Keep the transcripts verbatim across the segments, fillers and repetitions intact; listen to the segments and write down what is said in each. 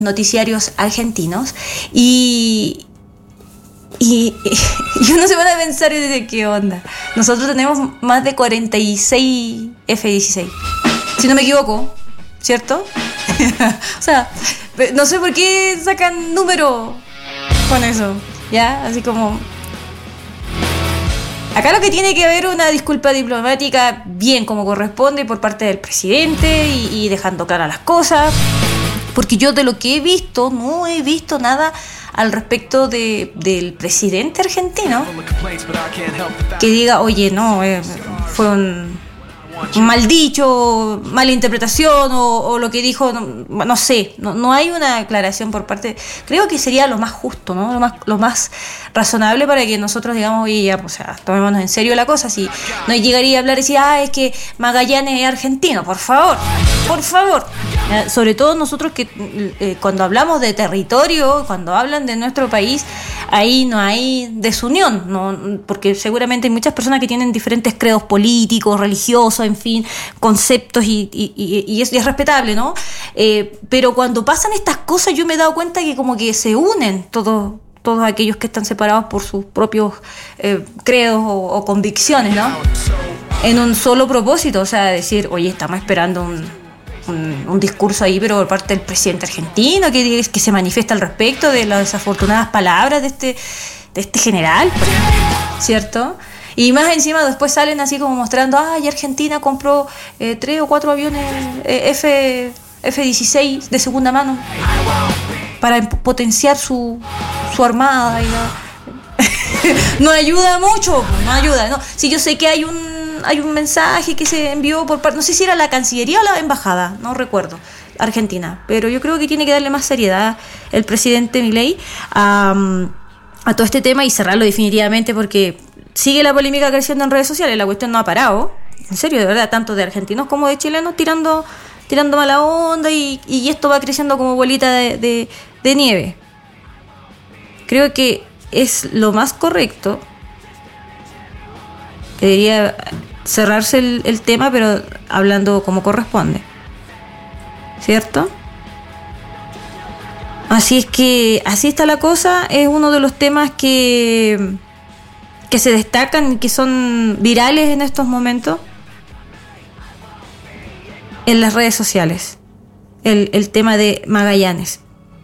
noticiarios argentinos y, y, y uno se pone a pensar de qué onda. Nosotros tenemos más de cuarenta y seis F dieciséis, si no me equivoco, ¿cierto? O sea, no sé por qué sacan número con eso, ¿ya? Así como... Acá lo que tiene que haber una disculpa diplomática bien como corresponde por parte del presidente y, y dejando claras las cosas, porque yo de lo que he visto no he visto nada al respecto de, del presidente argentino que diga, oye, no, eh, fue un, un mal dicho, mala interpretación o, o lo que dijo, no, no sé, no, no hay una aclaración por parte. Creo que sería lo más justo, ¿no? Lo más, lo más razonable para que nosotros digamos, oye, ya, pues, o sea, tomémonos en serio la cosa. Si no llegaría a hablar y decir, ah, es que Magallanes es argentino, por favor, por favor. Eh, sobre todo nosotros que eh, cuando hablamos de territorio, cuando hablan de nuestro país, ahí no hay desunión, ¿no? Porque seguramente hay muchas personas que tienen diferentes credos políticos, religiosos, en fin, conceptos y, y, y, y, es, y es respetable, ¿no? Eh, pero cuando pasan estas cosas yo me he dado cuenta que como que se unen todos todos aquellos que están separados por sus propios eh, credos o, o convicciones, ¿no? En un solo propósito, o sea, decir, oye, estamos esperando un, un, un discurso ahí, pero por parte del presidente argentino, que, que se manifiesta al respecto de las desafortunadas palabras de este, de este general, ¿cierto? Y más encima después salen así como mostrando, ay, Argentina compró eh, tres o cuatro aviones eh, F, F dieciséis de segunda mano para potenciar su, su armada. Y no, no ayuda mucho, no ayuda. No. Si yo sé que hay un hay un mensaje que se envió por parte, no sé si era la Cancillería o la Embajada, no recuerdo, Argentina, pero yo creo que tiene que darle más seriedad el presidente Milei a, a todo este tema y cerrarlo definitivamente, porque sigue la polémica creciendo en redes sociales, la cuestión no ha parado, en serio, de verdad, tanto de argentinos como de chilenos tirando tirando mala onda y, y esto va creciendo como bolita de, de, de nieve. Creo que es lo más correcto, que debería cerrarse el, el tema, pero hablando como corresponde, ¿cierto? Así es que así está la cosa, es uno de los temas que que se destacan y que son virales en estos momentos en las redes sociales, el, el tema de Magallanes.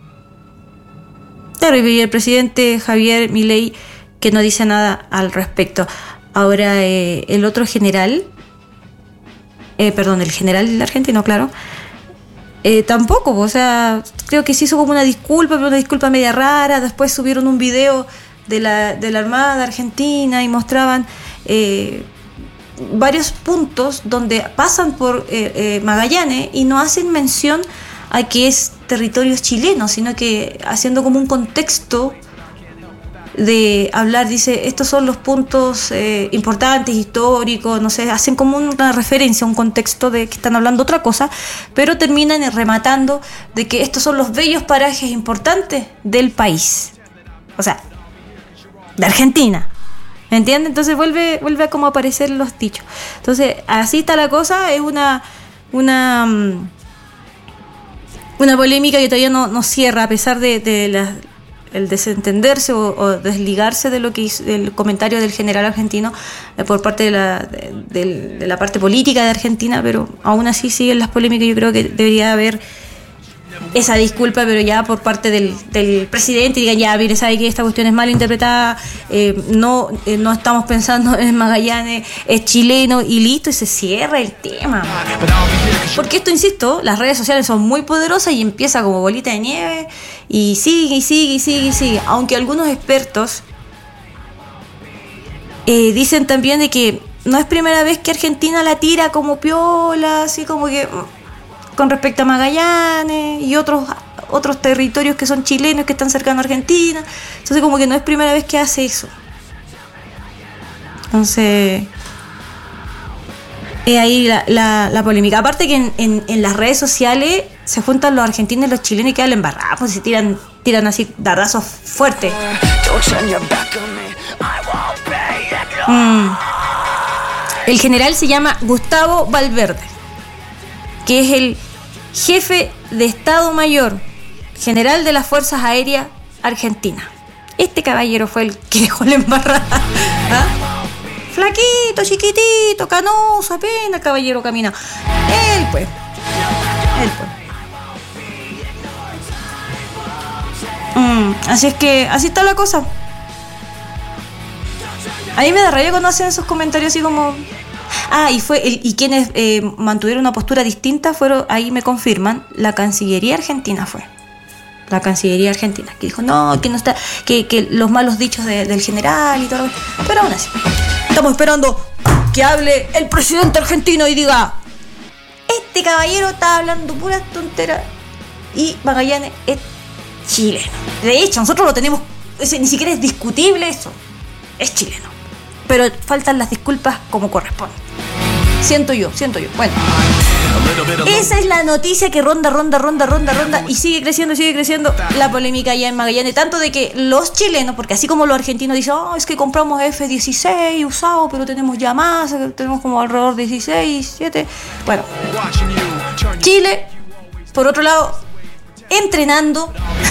Claro, y el presidente Javier Milei que no dice nada al respecto. Ahora eh, el otro general, eh, perdón, el general argentino, claro, eh, tampoco, o sea, creo que se hizo como una disculpa, pero una disculpa media rara. Después subieron un video de la, de la Armada Argentina y mostraban eh, varios puntos donde pasan por eh, eh, Magallanes y no hacen mención a que es territorio chileno, sino que haciendo como un contexto de hablar, dice, estos son los puntos eh, importantes, históricos, no sé, hacen como una referencia, un contexto de que están hablando otra cosa, pero terminan rematando de que estos son los bellos parajes importantes del país, o sea, de Argentina, ¿me entiendes? Entonces vuelve vuelve a como aparecer los dichos. Entonces así está la cosa, es una una una polémica que todavía no, no cierra, a pesar de, de la el desentenderse o, o desligarse de lo que hizo, del comentario del general argentino eh, por parte de la de, de, de la parte política de Argentina, pero aún así siguen las polémicas. Yo creo que debería haber esa disculpa, pero ya por parte del, del presidente, y digan, ya, mire, sabe que esta cuestión es mal interpretada, eh, no, eh, no estamos pensando en Magallanes, es chileno, y listo, y se cierra el tema. Porque esto, insisto, las redes sociales son muy poderosas y empieza como bolita de nieve, y sigue, y sigue, y sigue, y sigue. Aunque algunos expertos eh, dicen también de que no es primera vez que Argentina la tira como piola, así como que con respecto a Magallanes y otros otros territorios que son chilenos, que están cercanos a Argentina. Entonces como que no es primera vez que hace eso. Entonces es ahí la, la, la polémica. Aparte que en, en, en las redes sociales se juntan los argentinos y los chilenos y quedan embarrados, pues se tiran, tiran así darrazos fuertes. Mm. El general se llama Gustavo Valverde, que es el jefe de Estado Mayor general de las Fuerzas Aéreas Argentinas. Este caballero fue el que dejó la embarrada. ¿Ah? Flaquito, chiquitito, canoso, apenas el caballero camina. Él pues. Él pues. Mm, así es que, así está la cosa. A mí me da rabia cuando hacen esos comentarios así como... Ah, y fue el, y quienes eh, mantuvieron una postura distinta fueron, ahí me confirman, la Cancillería Argentina fue. La Cancillería Argentina, que dijo, no, que no está, que, que los malos dichos de, del general y todo. Pero aún así, estamos esperando que hable el presidente argentino y diga, este caballero está hablando puras tonteras y Magallanes es chileno. De hecho, nosotros lo tenemos, ese, ni siquiera es discutible eso, es chileno. Pero faltan las disculpas como corresponde. Siento yo, siento yo. Bueno, esa es la noticia que ronda, ronda, ronda, ronda, ronda y sigue creciendo, sigue creciendo la polémica allá en Magallanes. Tanto de que los chilenos, porque así como los argentinos dicen, oh, es que compramos F dieciséis usado, pero tenemos ya más, tenemos como alrededor de dieciséis, diecisiete. Bueno, Chile, por otro lado, entrenando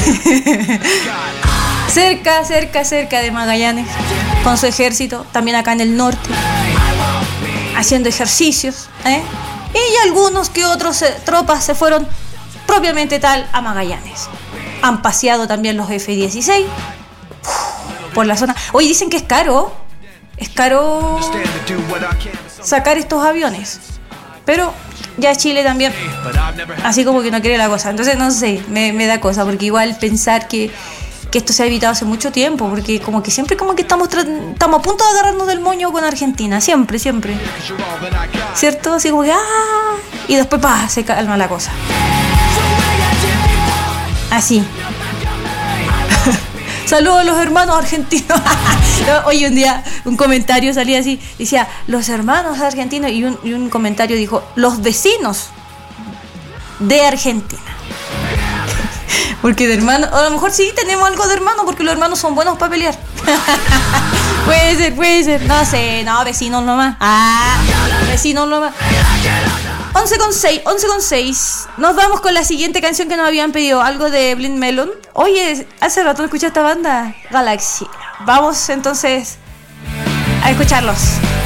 cerca, cerca, cerca de Magallanes, con su ejército, también acá en el norte, haciendo ejercicios, ¿eh? Y algunos que otros eh, tropas se fueron propiamente tal a Magallanes. Han paseado también los F dieciséis uf, por la zona. Hoy dicen que es caro, es caro sacar estos aviones, pero ya Chile también, así como que no quiere la cosa. Entonces no sé, me, me da cosa, porque igual pensar que que esto se ha evitado hace mucho tiempo, porque como que siempre como que estamos tra- estamos a punto de agarrarnos del moño con Argentina, siempre, siempre, ¿cierto? Así como que ¡ah! Y después pa, se calma la cosa. Así. Saludos a los hermanos argentinos. Hoy un día un comentario salía así, decía, los hermanos argentinos, y un, y un comentario dijo, los vecinos de Argentina. Porque de hermano, a lo mejor sí tenemos algo de hermano, porque los hermanos son buenos para pelear. Puede ser, puede ser. No sé, no, vecinos nomás. Ah, vecinos nomás. once con seis, once con seis. Nos vamos con la siguiente canción que nos habían pedido, algo de Blind Melon. Oye, hace rato no escuché esta banda, Galaxy. Vamos entonces a escucharlos.